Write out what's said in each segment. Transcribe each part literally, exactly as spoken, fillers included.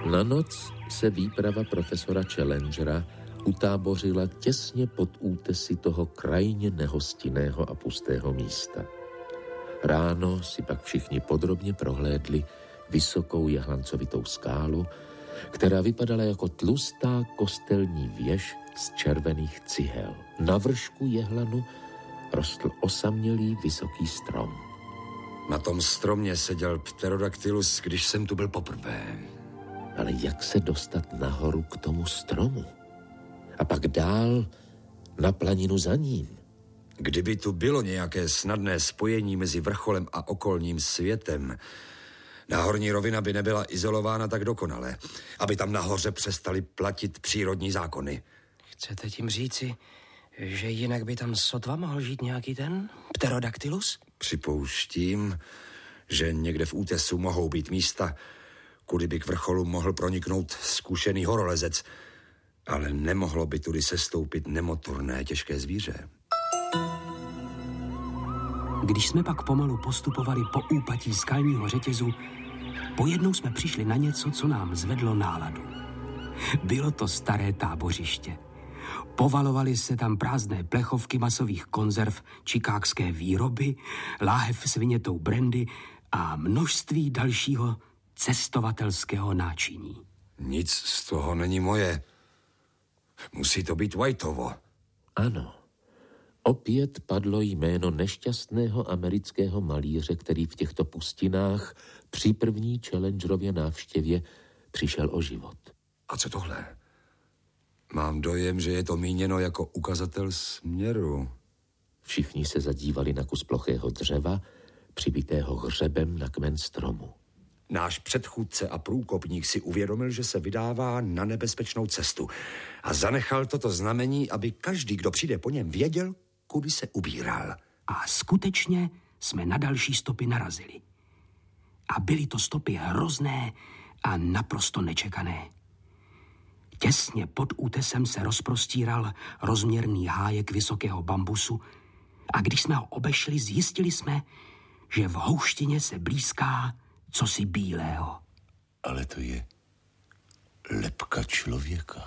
Na noc se výprava profesora Challengera utábořila těsně pod útesy toho krajně nehostinného a pustého místa. Ráno si pak všichni podrobně prohlédli vysokou jehlancovitou skálu, která vypadala jako tlustá kostelní věž z červených cihel. Na vršku jehlanu rostl osamělý vysoký strom. Na tom stromě seděl Pterodactylus, když jsem tu byl poprvé. Ale jak se dostat nahoru k tomu stromu? A pak dál na planinu za ním? Kdyby tu bylo nějaké snadné spojení mezi vrcholem a okolním světem, náhorní rovina by nebyla izolována tak dokonale, aby tam nahoře přestaly platit přírodní zákony. Chcete tím říci, že jinak by tam sotva mohl žít nějaký ten Pterodactylus? Připouštím, že někde v útesu mohou být místa, kudy by k vrcholu mohl proniknout zkušený horolezec, ale nemohlo by tudy sestoupit nemotorné těžké zvíře. Když jsme pak pomalu postupovali po úpatí skalního řetězu, pojednou jsme přišli na něco, co nám zvedlo náladu. Bylo to staré tábořiště. Povalovaly se tam prázdné plechovky masových konzerv čikákské výroby, láhev s vinětou brandy a množství dalšího cestovatelského náčiní. Nic z toho není moje. Musí to být Whiteovo. Ano. Opět padlo jméno nešťastného amerického malíře, který v těchto pustinách při první Challengerově návštěvě přišel o život. A co tohle? Mám dojem, že je to míněno jako ukazatel směru. Všichni se zadívali na kus plochého dřeva, přibitého hřebem na kmen stromu. Náš předchůdce a průkopník si uvědomil, že se vydává na nebezpečnou cestu a zanechal toto znamení, aby každý, kdo přijde po něm, věděl, kudy se ubíral. A skutečně jsme na další stopy narazili. A byly to stopy hrozné a naprosto nečekané. Těsně pod útesem se rozprostíral rozměrný hájek vysokého bambusu a když jsme ho obešli, zjistili jsme, že v houštině se blýská cosi bílého. Ale to je lebka člověka.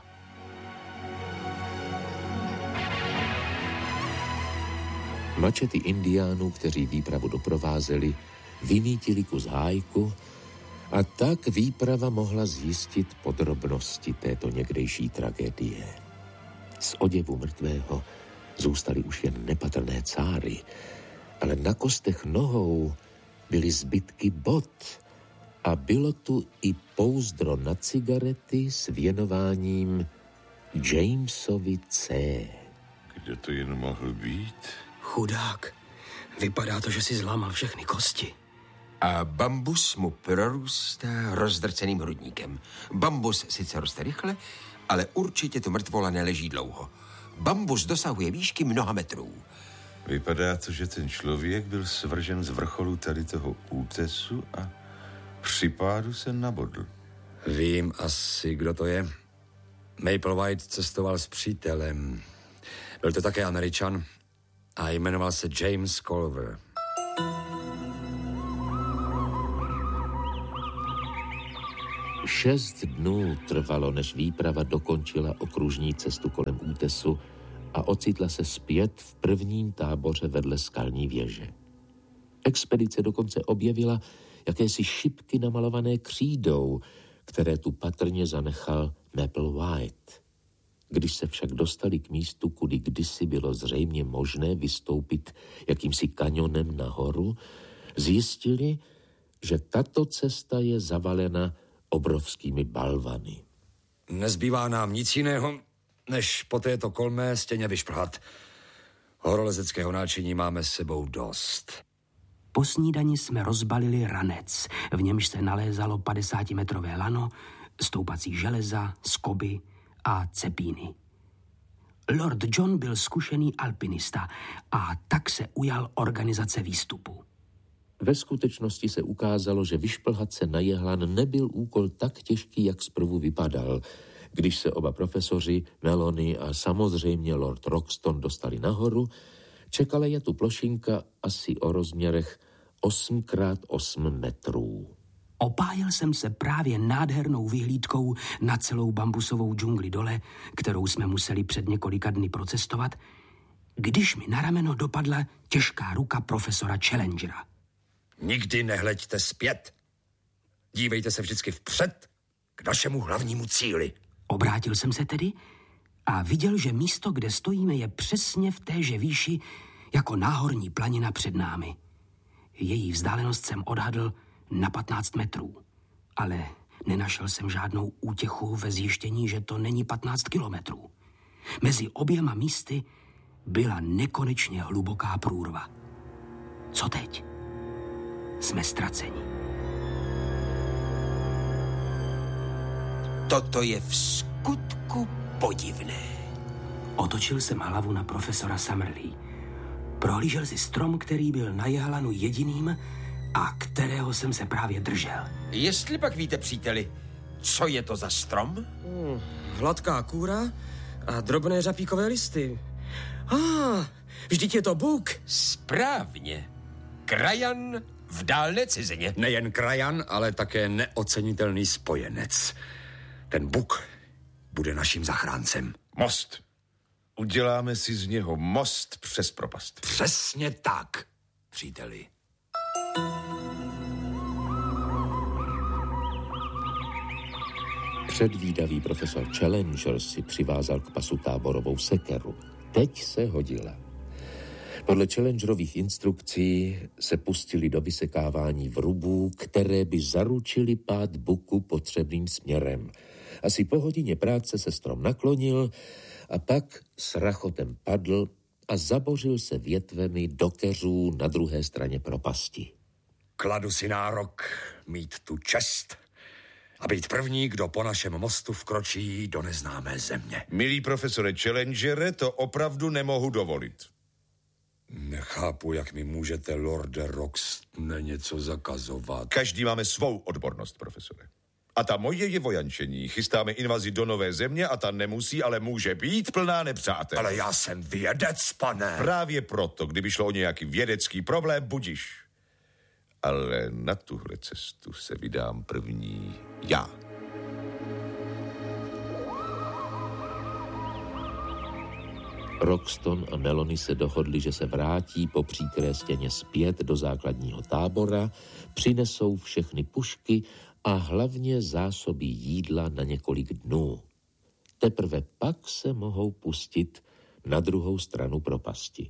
Mačety indiánů, kteří výpravu doprovázeli, vymítili kus hájku a tak výprava mohla zjistit podrobnosti této někdejší tragédie. Z oděvu mrtvého zůstaly už jen nepatrné cáry, ale na kostech nohou byly zbytky bot a bylo tu i pouzdro na cigarety s věnováním Jamesovi C. Kde to jen mohl být? Chudák. Vypadá to, že si zlámal všechny kosti. A bambus mu prorůstá rozdrceným hrudníkem. Bambus sice roste rychle, ale určitě tu mrtvola neleží dlouho. Bambus dosahuje výšky mnoha metrů. Vypadá to, že ten člověk byl svržen z vrcholu tady toho útesu a při pádu se nabodl. Vím asi, kdo to je. Maplewhite cestoval s přítelem. Byl to také Američan a jmenoval se James Culver. Šest dnů trvalo, než výprava dokončila okružní cestu kolem útesu a ocitla se zpět v prvním táboře vedle skalní věže. Expedice dokonce objevila jakési šipky namalované křídou, které tu patrně zanechal Maplewhite. Když se však dostali k místu, kudy kdysi bylo zřejmě možné vystoupit jakýmsi kanionem nahoru, zjistili, že tato cesta je zavalena obrovskými balvany. Nezbývá nám nic jiného, než po této kolmé stěně vyšplhat. Horolezeckého náčiní máme s sebou dost. Po snídani jsme rozbalili ranec, v němž se nalézalo padesátimetrové lano, stoupací železa, skoby a cepíny. Lord John byl zkušený alpinista a tak se ujal organizace výstupu. Ve skutečnosti se ukázalo, že vyšplhat se na jehlan nebyl úkol tak těžký, jak zprvu vypadal. Když se oba profesoři, Melony a samozřejmě Lord Roxton dostali nahoru, čekala je tu plošinka asi o rozměrech osm krát osm metrů. Opájel jsem se právě nádhernou vyhlídkou na celou bambusovou džungli dole, kterou jsme museli před několika dny procestovat, když mi na rameno dopadla těžká ruka profesora Challengera. Nikdy nehleďte zpět. Dívejte se vždycky vpřed k našemu hlavnímu cíli. Obrátil jsem se tedy a viděl, že místo, kde stojíme, je přesně v téže výši jako náhorní planina před námi. Její vzdálenost jsem odhadl na patnáct metrů, ale nenašel jsem žádnou útěchu ve zjištění, že to není patnáct kilometrů. Mezi oběma místy byla nekonečně hluboká průrva. Co teď? Jsme ztraceni. Toto je v skutku podivné. Otočil jsem hlavu na profesora Summerlee. Prohlížel si strom, který byl na jehlanu jediným a kterého jsem se právě držel. Jestli pak víte, příteli, co je to za strom? Hmm, hladká kůra a drobné řapíkové listy. Ah, vždyť je to buk. Správně. Krajan v dálné cizině. Nejen krajan, ale také neocenitelný spojenec. Ten buk bude naším zachráncem. Most. Uděláme si z něho most přes propast. Přesně tak, příteli. Předvídavý profesor Challenger si přivázal k pasu táborovou sekeru. Teď se hodila. Podle Challengerových instrukcí se pustili do vysekávání vrubů, které by zaručili pád buku potřebným směrem. Asi po hodině práce se strom naklonil a pak s rachotem padl a zabořil se větvemi do keřů na druhé straně propasti. Kladu si nárok mít tu čest a být první, kdo po našem mostu vkročí do neznámé země. Milý profesore Challengere, to opravdu nemohu dovolit. Nechápu, jak mi můžete, lorde Roxtone, něco zakazovat. Každý máme svou odbornost, profesore. A ta moje je vojančení. Chystáme invazi do nové země a ta nemusí, ale může být plná nepřátel. Ale já jsem vědec, pane. Právě proto, kdyby šlo o nějaký vědecký problém, budiš. Ale na tuhle cestu se vydám první já. Roxton a Melony se dohodli, že se vrátí po příkré stěně zpět do základního tábora, přinesou všechny pušky a hlavně zásoby jídla na několik dnů. Teprve pak se mohou pustit na druhou stranu propasti.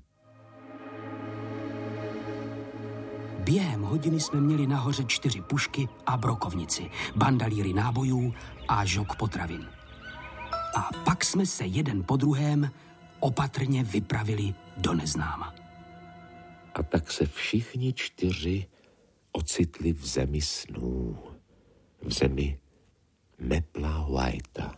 Během hodiny jsme měli nahoře čtyři pušky a brokovnici, bandalíry nábojů a žok potravin. A pak jsme se jeden po druhém opatrně vypravili do neznáma. A tak se všichni čtyři ocitli v zemi snů. V zemi Mapla Whitea.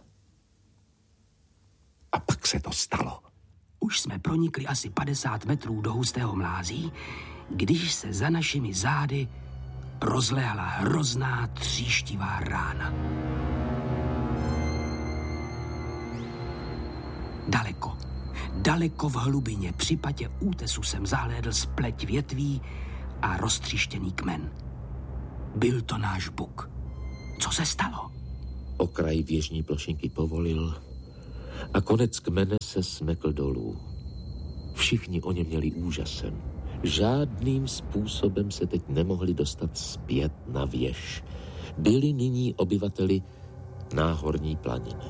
A pak se to stalo. Už jsme pronikli asi padesát metrů do hustého mlází, když se za našimi zády rozlehla hrozná tříštivá rána. Daleko, daleko v hlubině při patě útesu jsem zahlédl spleť větví a roztříštěný kmen. Byl to náš buk. Co se stalo? Okraj věžní plošinky povolil a konec kmene se smekl dolů. Všichni o ně měli úžasem. Žádným způsobem se teď nemohli dostat zpět na věž. Byli nyní obyvateli náhorní planiny.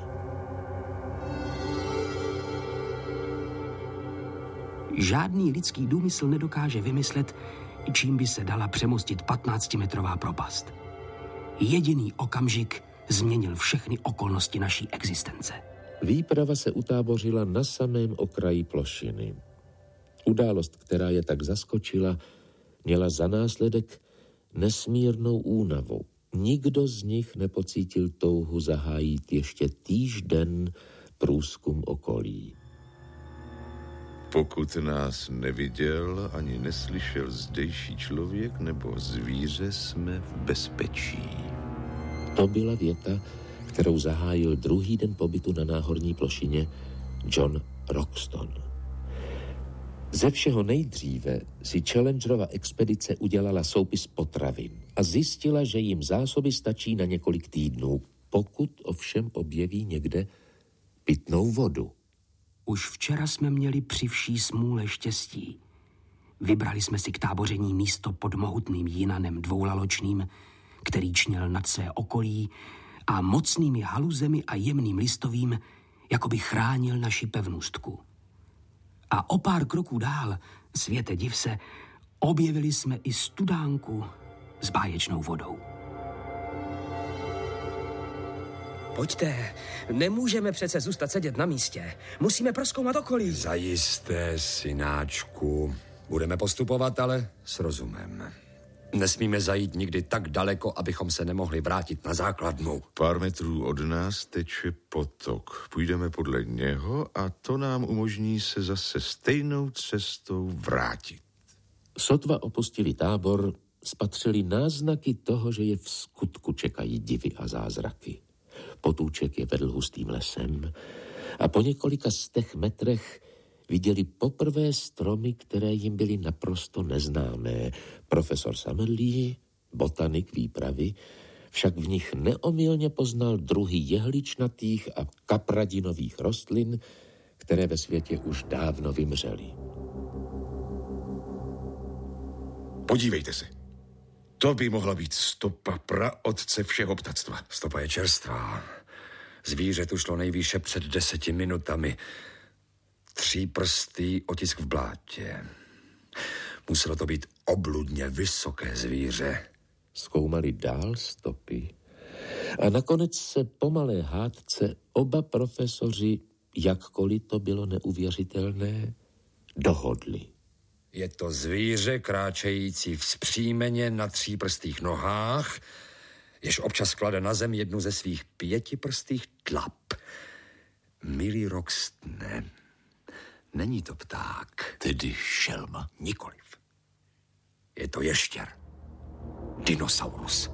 Žádný lidský důmysl nedokáže vymyslet, čím by se dala přemostit patnáctimetrová propast. Jediný okamžik změnil všechny okolnosti naší existence. Výprava se utábořila na samém okraji plošiny. Událost, která je tak zaskočila, měla za následek nesmírnou únavu. Nikdo z nich nepocítil touhu zahájit ještě týž den průzkum okolí. Pokud nás neviděl ani neslyšel zdejší člověk nebo zvíře, jsme v bezpečí. To byla věta, kterou zahájil druhý den pobytu na náhorní plošině John Roxton. Ze všeho nejdříve si Challengerova expedice udělala soupis potravin a zjistila, že jim zásoby stačí na několik týdnů, pokud ovšem objeví někde pitnou vodu. Už včera jsme měli při vší smůle štěstí. Vybrali jsme si k táboření místo pod mohutným jinanem dvoulaločným, který čněl nad své okolí a mocnými haluzemi a jemným listovým, jako by chránil naši pevnostku. A o pár kroků dál, světe div se, objevili jsme i studánku s báječnou vodou. Pojďte, nemůžeme přece zůstat sedět na místě. Musíme prozkoumat okolí. Zajisté, synáčku. Budeme postupovat, ale s rozumem. Nesmíme zajít nikdy tak daleko, abychom se nemohli vrátit na základnu. Pár metrů od nás teče potok. Půjdeme podle něho a to nám umožní se zase stejnou cestou vrátit. Sotva opustili tábor, spatřili náznaky toho, že je v skutku čekají divy a zázraky. Potůček je vedl hustým lesem a po několika stech metrech viděli poprvé stromy, které jim byly naprosto neznámé. Profesor Summerlee, botanik výpravy, však v nich neomylně poznal druhy jehličnatých a kapradinových rostlin, které ve světě už dávno vymřely. Podívejte se. To by mohla být stopa praotce všeho ptactva. Stopa je čerstvá. Zvíře tu šlo nejvýše před deseti minutami. Tříprstý otisk v blátě. Muselo to být obludně vysoké zvíře. Zkoumali dál stopy a nakonec se po malé hádce oba profesoři, jakkoliv to bylo neuvěřitelné, dohodli. Je to zvíře kráčející vzpřímeně na tříprstých nohách, jež občas klade na zem jednu ze svých pětiprstých tlap. Milý Roxtone, není to pták. Tedy šelma? Nikoliv. Je to ještěr. Dinosaurus.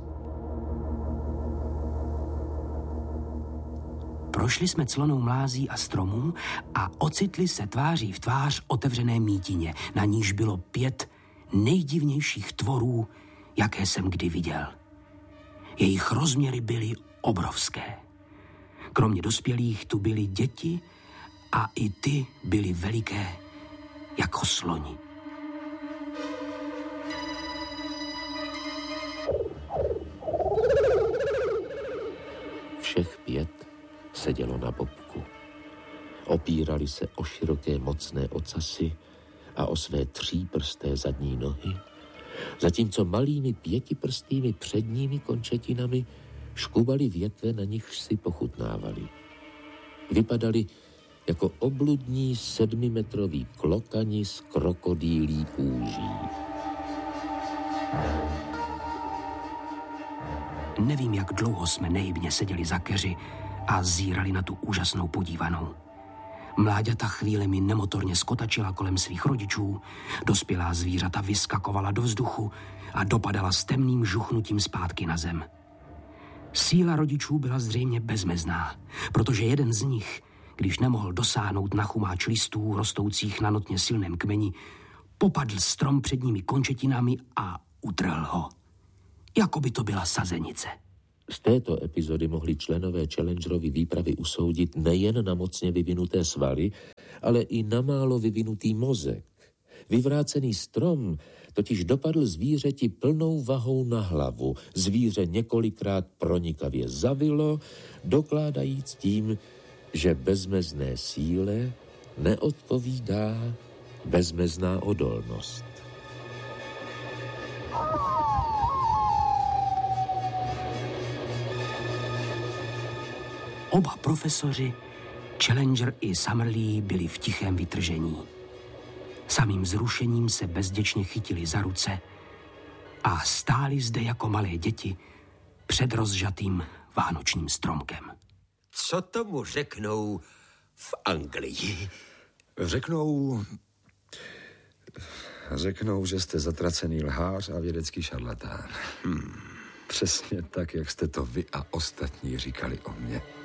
Prošli jsme clonou mlází a stromů a ocitli se tváří v tvář otevřené mítině, na níž bylo pět nejdivnějších tvorů, jaké jsem kdy viděl. Jejich rozměry byly obrovské. Kromě dospělých tu byly děti a i ty byly veliké jako sloni. Všech pět sedělo na bobku. Opírali se o široké mocné ocasy a o své tříprsté zadní nohy, zatímco malými pětiprstými předními končetinami škubali větve, na nichž si pochutnávali. Vypadali jako obludní sedmimetroví klokani z krokodýlí kůží. Nevím, jak dlouho jsme nehybně seděli za keři a zírali na tu úžasnou podívanou. Mláďata chvílemi nemotorně skotačila kolem svých rodičů, dospělá zvířata vyskakovala do vzduchu a dopadala s temným žuchnutím zpátky na zem. Síla rodičů byla zřejmě bezmezná, protože jeden z nich, když nemohl dosáhnout na chumáč listů rostoucích na notně silném kmeni, popadl strom předními končetinami a utrhl ho. Jako by to byla sazenice. Z této epizody mohli členové Challengerovy výpravy usoudit nejen na mocně vyvinuté svaly, ale i na málo vyvinutý mozek. Vyvrácený strom totiž dopadl zvířeti plnou vahou na hlavu. Zvíře několikrát pronikavě zavilo, dokládajíc tím, že bezmezné síle neodpovídá bezmezná odolnost. Oba profesoři, Challenger i Summerlee, byli v tichém vytržení. Samým zrušením se bezděčně chytili za ruce a stáli zde jako malé děti před rozžatým vánočním stromkem. Co tomu řeknou v Anglii? Řeknou... Řeknou, že jste zatracený lhář a vědecký šarlatán. Hmm. Přesně tak, jak jste to vy a ostatní říkali o mně.